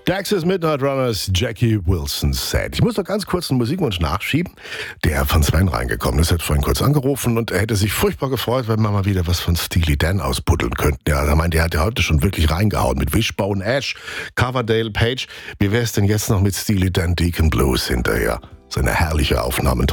Texas Midnight Runners, Jackie Wilson Set. Ich muss noch ganz kurz einen Musikwunsch nachschieben, der von Sven reingekommen ist. Er hat vorhin kurz angerufen und er hätte sich furchtbar gefreut, wenn wir mal wieder was von Steely Dan ausbuddeln könnten. Ja, er meint, er hat ja heute schon wirklich reingehauen mit Wishbone Ash, Coverdale Page. Wie wär's denn jetzt noch mit Steely Dan Deacon Blues hinterher? So eine herrliche Aufnahme.